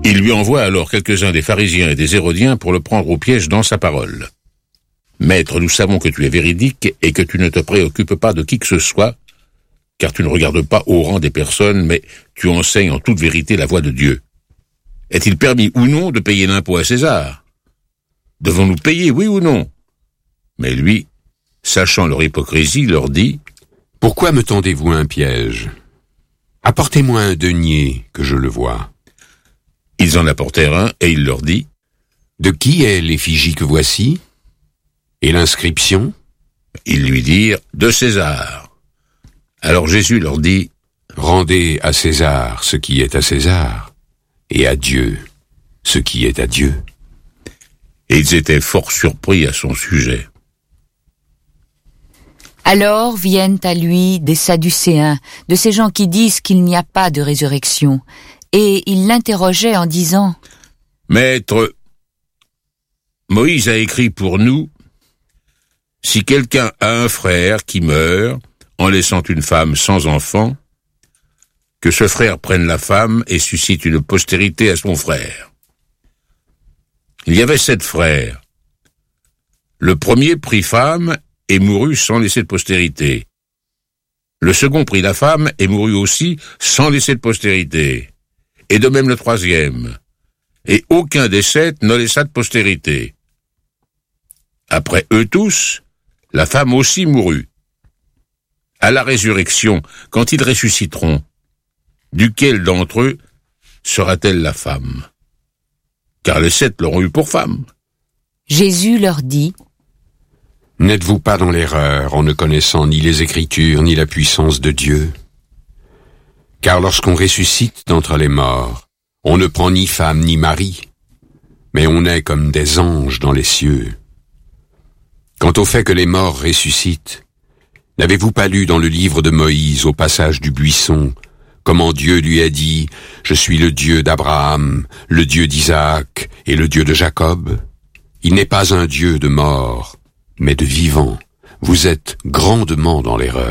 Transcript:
Il lui envoie alors quelques-uns des pharisiens et des hérodiens pour le prendre au piège dans sa parole. « Maître, nous savons que tu es véridique et que tu ne te préoccupes pas de qui que ce soit, car tu ne regardes pas au rang des personnes, mais tu enseignes en toute vérité la voie de Dieu. Est-il permis ou non de payer l'impôt à César? Devons-nous payer, oui ou non? » Mais lui, sachant leur hypocrisie, leur dit: « Pourquoi me tendez-vous un piège? Apportez-moi un denier, que je le voie. » Ils en apportèrent un, et il leur dit: « De qui est l'effigie que voici? Et l'inscription? » Ils lui dirent: « De César. » Alors Jésus leur dit: « Rendez à César ce qui est à César, et à Dieu ce qui est à Dieu. » Et ils étaient fort surpris à son sujet. Alors viennent à lui des Sadducéens, de ces gens qui disent qu'il n'y a pas de résurrection, et ils l'interrogeaient en disant: « Maître, Moïse a écrit pour nous: si quelqu'un a un frère qui meurt en laissant une femme sans enfant, que ce frère prenne la femme et suscite une postérité à son frère. Il y avait 7 frères. Le premier prit femme et mourut sans laisser de postérité. Le second prit la femme et mourut aussi sans laisser de postérité. Et de même le troisième. Et aucun des 7 ne laissa de postérité. Après eux tous, la femme aussi mourut. À la résurrection, quand ils ressusciteront, duquel d'entre eux sera-t-elle la femme? Car les 7 l'auront eu pour femme. » Jésus leur dit: « N'êtes-vous pas dans l'erreur en ne connaissant ni les Écritures ni la puissance de Dieu? Car lorsqu'on ressuscite d'entre les morts, on ne prend ni femme ni mari, mais on est comme des anges dans les cieux. Quant au fait que les morts ressuscitent, n'avez-vous pas lu dans le livre de Moïse, au passage du buisson, comment Dieu lui a dit: « Je suis le Dieu d'Abraham, le Dieu d'Isaac et le Dieu de Jacob. Il n'est pas un Dieu de morts, mais de vivants. Vous êtes grandement dans l'erreur. »